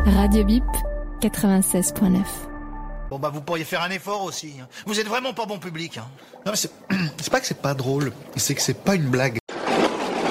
Radio Bip 96.9. Bon bah vous pourriez faire un effort aussi. Vous êtes vraiment pas bon public. Non mais c'est pas que c'est pas drôle, c'est que c'est pas une blague.